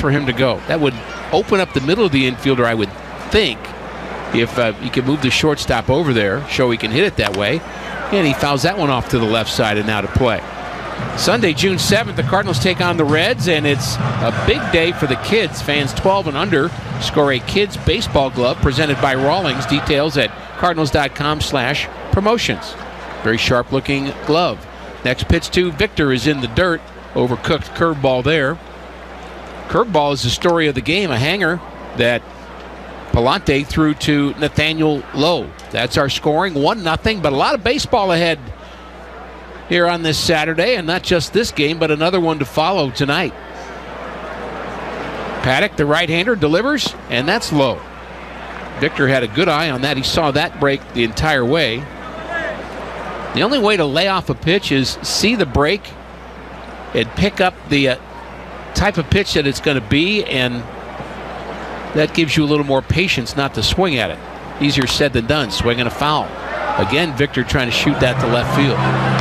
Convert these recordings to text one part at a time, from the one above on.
for him to go. That would open up the middle of the infielder, I would think, if he could move the shortstop over there, show he can hit it that way. And he fouls that one off to the left side and out of play. Sunday, June 7th, the Cardinals take on the Reds, and it's a big day for the kids. Fans 12 and under score a kids baseball glove presented by Rawlings. Details at cardinals.com/promotions. Very sharp-looking glove. Next pitch to Victor is in the dirt. Overcooked curveball there. Curveball is the story of the game, a hanger that Palante threw to Nathaniel Lowe. That's our scoring, 1-0, but a lot of baseball ahead here on this Saturday, and not just this game, but another one to follow tonight. Paddock, the right-hander, delivers, and that's low. Victor had a good eye on that. He saw that break the entire way. The only way to lay off a pitch is see the break and pick up the type of pitch that it's going to be, and that gives you a little more patience not to swing at it. Easier said than done, swinging a foul. Again, Victor trying to shoot that to left field.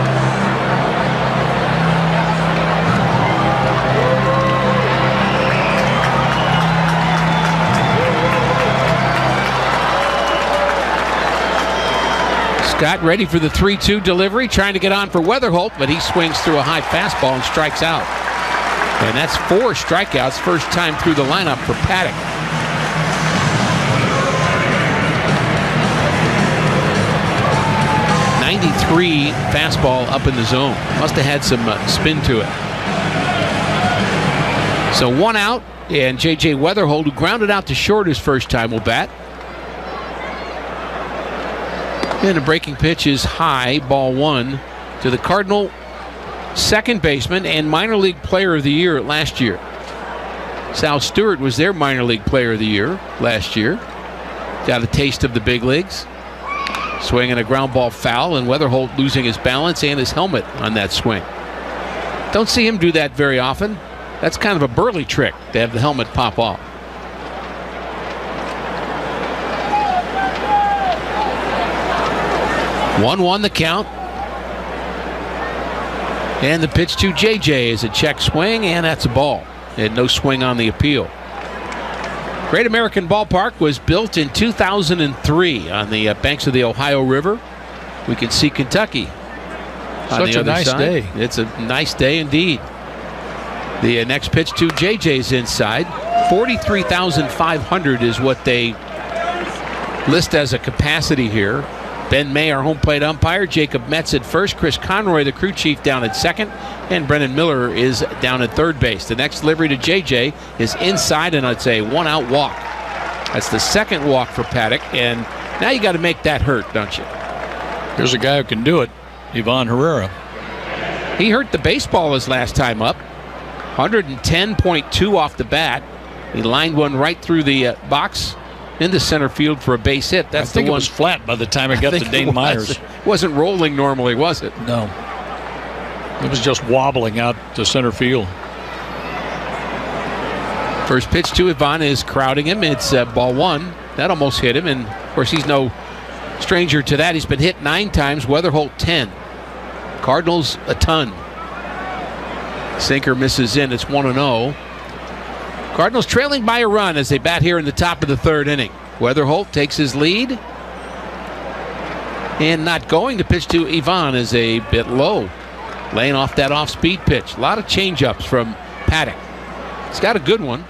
Scott ready for the 3-2 delivery, trying to get on for Weatherholt, but he swings through a high fastball and strikes out. And that's 4 strikeouts, first time through the lineup for Paddock. 93 fastball up in the zone. Must have had some spin to it. So 1 out, and J.J. Weatherholt, who grounded out to short his first time, will bat. And a breaking pitch is high, ball 1 to the Cardinal second baseman and minor league player of the year last year. Sal Stewart was their minor league player of the year last year. Got a taste of the big leagues. Swinging a ground ball foul, and Weatherholt losing his balance and his helmet on that swing. Don't see him do that very often. That's kind of a Burley trick to have the helmet pop off. One the count. And the pitch to JJ is a check swing, and that's a ball. And no swing on the appeal. Great American Ballpark was built in 2003 on the banks of the Ohio River. We can see Kentucky on the other side. Such a nice day. It's a nice day indeed. The next pitch to JJ's inside. 43,500 is what they list as a capacity here. Ben May, our home plate umpire. Jacob Metz at first. Chris Conroy, the crew chief, down at second. And Brennan Miller is down at third base. The next delivery to JJ is inside, and it's a 1-out walk. That's the second walk for Paddock, and now you got to make that hurt, don't you? Here's a guy who can do it, Ivan Herrera. He hurt the baseball his last time up. 110.2 off the bat. He lined one right through the box into center field for a base hit. That's I think the one. It was flat by the time it got to Dane Myers. It wasn't rolling normally, was it? No. It was just wobbling out to center field. First pitch to Ivan is crowding him. It's ball 1. That almost hit him, and of course he's no stranger to that. He's been hit 9 times. Weatherholt 10. Cardinals a ton. Sinker misses in. It's 1-0. Cardinals trailing by a run as they bat here in the top of the third inning. Weatherholt takes his lead. And not going to pitch to Ivan is a bit low. Laying off that off-speed pitch. A lot of change-ups from Paddock. He's got a good one.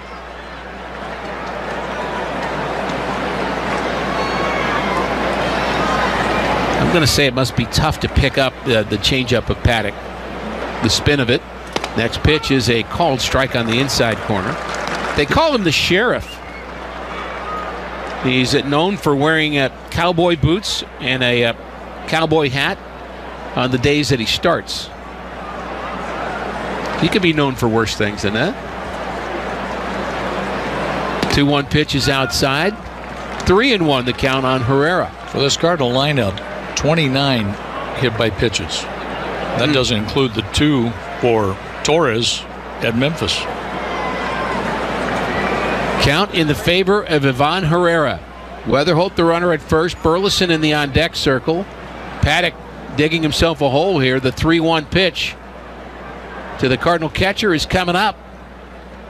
I'm going to say it must be tough to pick up the change-up of Paddock. The spin of it. Next pitch is a called strike on the inside corner. They call him the Sheriff. He's known for wearing cowboy boots and a cowboy hat on the days that he starts. He could be known for worse things than that. 2-1 pitch is outside. 3-1 the count on Herrera. For this Cardinal lineup, 29 hit by pitches. That doesn't include the 2 for Torres at Memphis. Count in the favor of Ivan Herrera. Weatherholt the runner at first. Burleson in the on-deck circle. Paddock digging himself a hole here. The 3-1 pitch to the Cardinal catcher is coming up.